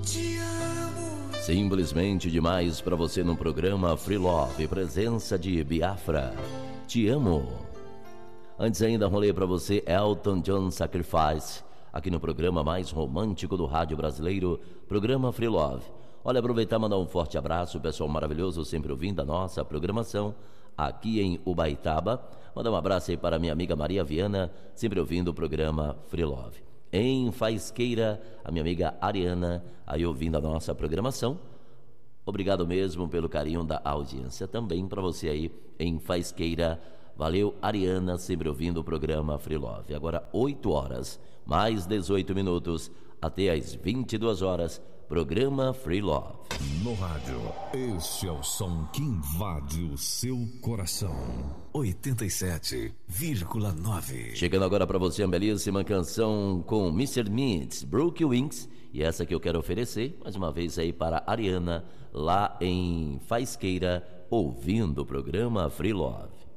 Te amo. Simplesmente demais para você no programa Free Love, presença de Biafra. Te amo. Antes ainda rolei para você Elton John Sacrifice, aqui no programa mais romântico do rádio brasileiro, programa Free Love. Olha, aproveitar e mandar um forte abraço, pessoal maravilhoso, sempre ouvindo a nossa programação aqui em Ubaitaba. Mandar um abraço aí para minha amiga Maria Viana, sempre ouvindo o programa Free Love. Em Faisqueira, a minha amiga Ariana, aí ouvindo a nossa programação. Obrigado mesmo pelo carinho da audiência. Também para você aí em Faisqueira. Valeu, Ariana, sempre ouvindo o programa Free Love. Agora 8 horas, mais 18 minutos, até às 22 horas, programa Free Love. No rádio, este é o som que invade o seu coração. 87,9. Chegando agora para você a belíssima canção com Mr. Meats, Broke Wings. E essa que eu quero oferecer, mais uma vez aí para a Ariana, lá em Faisqueira, ouvindo o programa Free Love.